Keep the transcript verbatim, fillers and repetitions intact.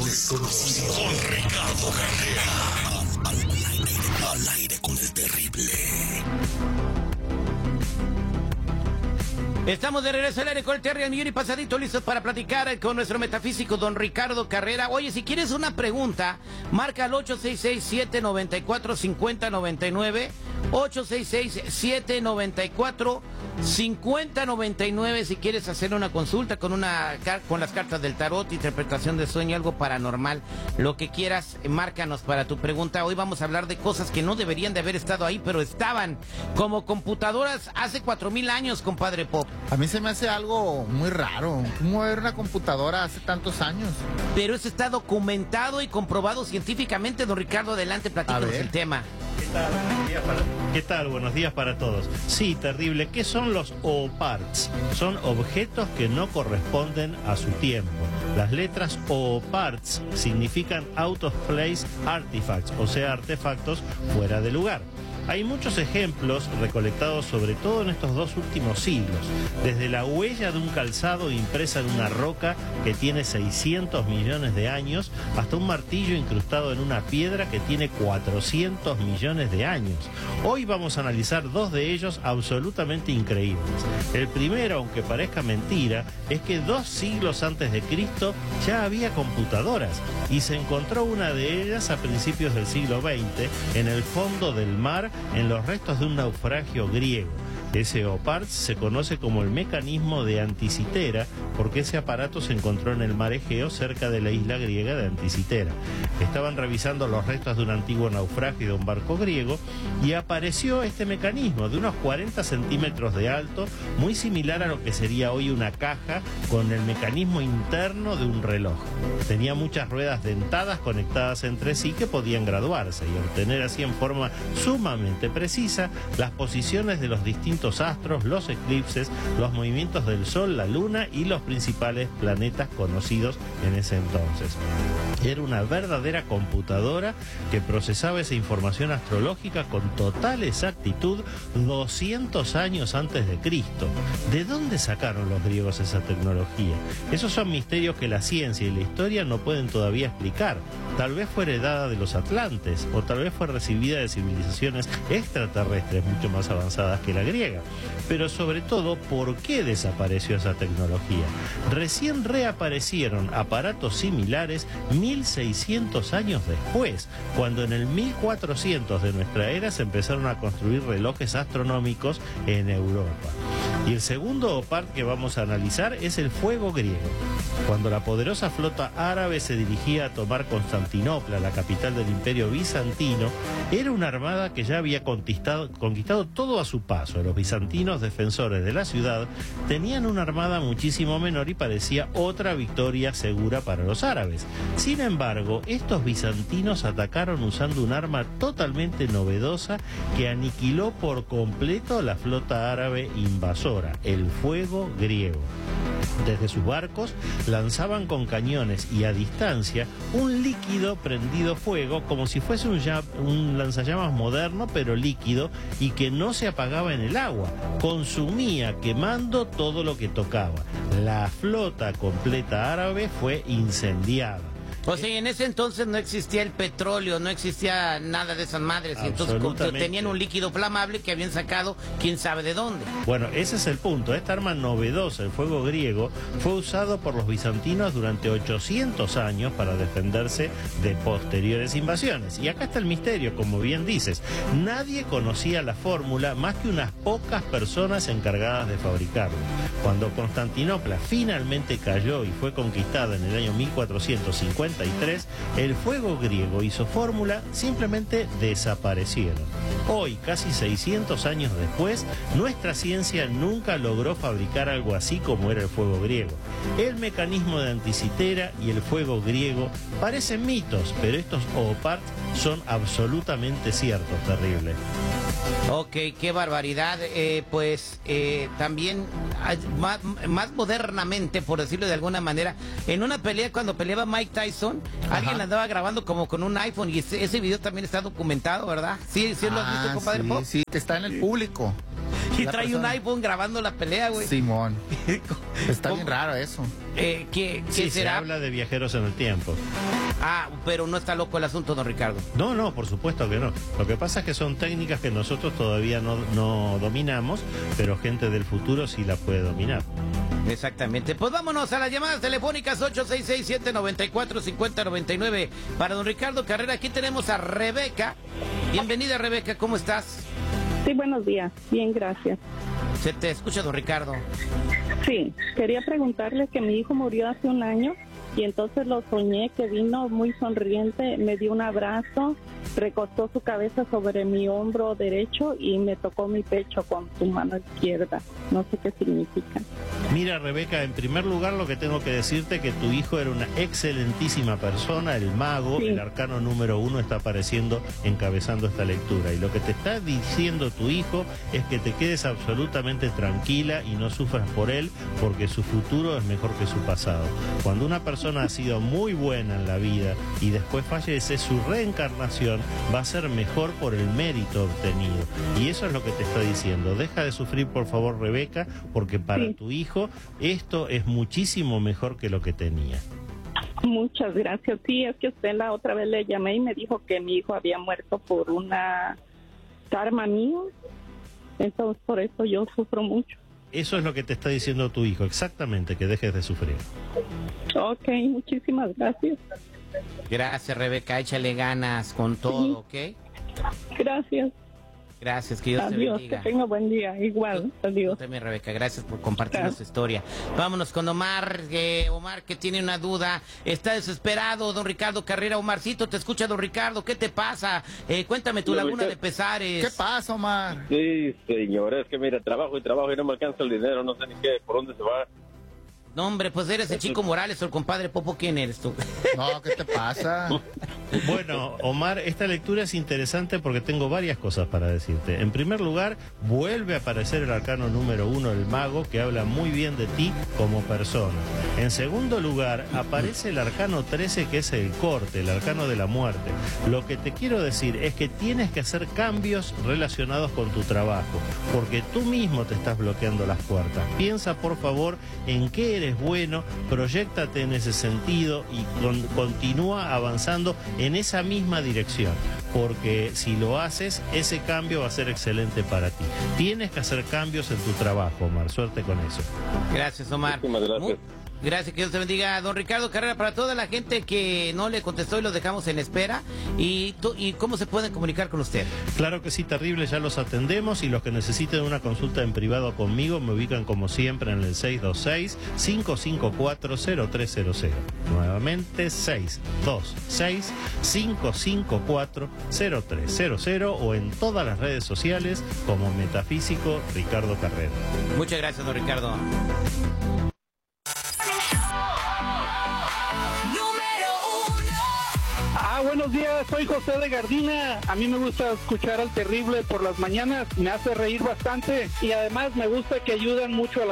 desconocido. Con Ricardo Carrera. Al, al aire, al aire con el terrible. Estamos de regreso al aire con el Terry al millón y pasadito, listos para platicar con nuestro metafísico don Ricardo Carrera. Oye, si quieres una pregunta, marca al ocho seis seis, siete nueve cuatro, cinco cero nueve nueve, ocho seis seis, siete nueve cuatro, cinco cero nueve nueve si quieres hacer una consulta con una con las cartas del tarot, interpretación de sueño, algo paranormal, lo que quieras, márcanos para tu pregunta. Hoy vamos a hablar de cosas que no deberían de haber estado ahí, pero estaban, como computadoras hace cuatro mil años, compadre Pop. A mí se me hace algo muy raro. ¿Cómo ver una computadora hace tantos años? Pero eso está documentado y comprobado científicamente. Don Ricardo, adelante, platícanos el tema. ¿Qué tal? Buenos días para... ¿Qué tal? Buenos días para todos. Sí, terrible. ¿Qué son los O parts? Son objetos que no corresponden a su tiempo. Las letras O parts significan out of place artifacts, o sea, artefactos fuera de lugar. Hay muchos ejemplos recolectados sobre todo en estos dos últimos siglos, desde la huella de un calzado impresa en una roca que tiene seiscientos millones de años hasta un martillo incrustado en una piedra que tiene cuatrocientos millones de años. Hoy vamos a analizar dos de ellos absolutamente increíbles. El primero, aunque parezca mentira, es que dos siglos antes de Cristo ya había computadoras y se encontró una de ellas a principios del siglo veinte en el fondo del mar, en los restos de un naufragio griego. Ese O parts se conoce como el mecanismo de Anticitera porque ese aparato se encontró en el mar Egeo cerca de la isla griega de Anticitera. Estaban revisando los restos de un antiguo naufragio de un barco griego y apareció este mecanismo de unos cuarenta centímetros de alto, muy similar a lo que sería hoy una caja con el mecanismo interno de un reloj. Tenía muchas ruedas dentadas conectadas entre sí que podían graduarse y obtener así en forma sumamente precisa las posiciones de los distintos astros, los eclipses, los movimientos del Sol, la Luna y los principales planetas conocidos en ese entonces. Era una verdadera computadora que procesaba esa información astrológica con total exactitud doscientos años antes de Cristo. ¿De dónde sacaron los griegos esa tecnología? Esos son misterios que la ciencia y la historia no pueden todavía explicar. Tal vez fue heredada de los atlantes o tal vez fue recibida de civilizaciones extraterrestres mucho más avanzadas que la griega. Pero sobre todo, ¿por qué desapareció esa tecnología? Recién reaparecieron aparatos similares mil seiscientos años después, cuando en el mil cuatrocientos de nuestra era se empezaron a construir relojes astronómicos en Europa. Y el segundo O part que vamos a analizar es el fuego griego. Cuando la poderosa flota árabe se dirigía a tomar Constantinopla, la capital del Imperio Bizantino, era una armada que ya había conquistado, conquistado todo a su paso. Los bizantinos, defensores de la ciudad, tenían una armada muchísimo menor y parecía otra victoria segura para los árabes. Sin embargo, estos bizantinos atacaron usando un arma totalmente novedosa que aniquiló por completo la flota árabe invasora, el fuego griego. Desde sus barcos lanzaban con cañones y a distancia un líquido prendido fuego como si fuese un, un lanzallamas moderno pero líquido y que no se apagaba en el agua, consumía quemando todo lo que tocaba. La flota completa árabe fue incendiada. O sea, en ese entonces no existía el petróleo, no existía nada de esas madres, y entonces tenían un líquido flamable que habían sacado quién sabe de dónde. Bueno, ese es el punto. Esta arma novedosa, el fuego griego, fue usado por los bizantinos durante ochocientos años para defenderse de posteriores invasiones. Y acá está el misterio, como bien dices. Nadie conocía la fórmula más que unas pocas personas encargadas de fabricarlo. Cuando Constantinopla finalmente cayó y fue conquistada en el año mil cuatrocientos cincuenta y tres, el fuego griego y su fórmula simplemente desaparecieron. Hoy, casi seiscientos años después, nuestra ciencia nunca logró fabricar algo así como era el fuego griego. El mecanismo de Anticitera y el fuego griego parecen mitos, pero estos O parts son absolutamente ciertos, terrible. Ok, qué barbaridad. Eh, pues eh, también más, más modernamente, por decirlo de alguna manera, en una pelea cuando peleaba Mike Tyson, ajá, alguien andaba grabando como con un iPhone y ese, ese video también está documentado, ¿verdad? Sí, sí, lo has visto, ah, compadre sí, Pop. Sí, que está en el público. Y trae persona. un iPhone grabando la pelea, güey. Simón. Está bien raro eso. Eh, ¿qué, qué Sí, será? se habla de viajeros en el tiempo. Ah, pero no está loco el asunto, don Ricardo. No, no, por supuesto que no. Lo que pasa es que son técnicas que nosotros todavía no, no dominamos, pero gente del futuro sí la puede dominar. Exactamente. Pues vámonos a las llamadas telefónicas ocho seis seis, siete nueve cuatro, cinco cero nueve nueve para don Ricardo Carrera. Aquí tenemos a Rebeca. Bienvenida, Rebeca, ¿cómo estás? Sí, buenos días. Bien, gracias. Se te escucha, don Ricardo. Sí, quería preguntarle que mi hijo murió hace un año y entonces lo soñé que vino muy sonriente, me dio un abrazo, recostó su cabeza sobre mi hombro derecho y me tocó mi pecho con su mano izquierda. No sé qué significa. Mira, Rebeca, en primer lugar lo que tengo que decirte que tu hijo era una excelentísima persona, el mago, Sí. el arcano número uno está apareciendo encabezando esta lectura. Y lo que te está diciendo tu hijo es que te quedes absolutamente tranquila y no sufras por él, porque su futuro es mejor que su pasado. Cuando una persona ha sido muy buena en la vida y después fallece, su reencarnación va a ser mejor por el mérito obtenido. Y eso es lo que te está diciendo. Deja de sufrir, por favor, Rebeca, porque para Sí. tu hijo esto es muchísimo mejor que lo que tenía. Muchas gracias. Sí, es que usted la otra vez le llamé y me dijo que mi hijo había muerto por una karma mío. Entonces, por eso yo sufro mucho. Eso es lo que te está diciendo tu hijo, exactamente, que dejes de sufrir. Ok, muchísimas gracias. Gracias, Rebeca. Échale ganas con todo, ¿ok? Gracias. Gracias, que Dios te Adiós, que bendiga. tenga buen día. Igual, Tú adiós. también, Rebeca, gracias por compartir Gracias. su historia. Vámonos con Omar, eh, Omar que tiene una duda, está desesperado, don Ricardo Carrera. Omarcito, te escucha don Ricardo, ¿qué te pasa? Eh, cuéntame tu Hola, laguna Ricardo. de pesares. ¿Qué pasa, Omar? Sí, señor, es que mira, trabajo y trabajo y no me alcanza el dinero, no sé ni qué, por dónde se va. No, hombre, pues eres el Chico Morales o el compadre Popo, ¿quién eres tú? No, ¿qué te pasa? Bueno, Omar, esta lectura es interesante porque tengo varias cosas para decirte. En primer lugar, vuelve a aparecer el arcano número uno, el mago, que habla muy bien de ti como persona. En segundo lugar, aparece el arcano trece, que es el corte, el arcano de la muerte. Lo que te quiero decir es que tienes que hacer cambios relacionados con tu trabajo, porque tú mismo te estás bloqueando las puertas. Piensa, por favor, en qué eres bueno, proyéctate en ese sentido y con- continúa avanzando en esa misma dirección, porque si lo haces, ese cambio va a ser excelente para ti. Tienes que hacer cambios en tu trabajo, Omar. Suerte con eso. Gracias, Omar. Muchísimas gracias. Mu- Gracias, que Dios te bendiga. Don Ricardo Carrera, para toda la gente que no le contestó y los dejamos en espera, ¿y, tú- y cómo se pueden comunicar con usted? Claro que sí, terrible, ya los atendemos, y los que necesiten una consulta en privado conmigo me ubican como siempre en el seis dos seis, cinco cinco cuatro, cero tres cero cero. Nuevamente seis dos seis, cinco cinco cuatro, cero tres cero cero o en todas las redes sociales como Metafísico Ricardo Carrera. Muchas gracias, don Ricardo. Ah, buenos días, soy José de Gardina. A mí me gusta escuchar al Terrible por las mañanas, me hace reír bastante y además me gusta que ayudan mucho a la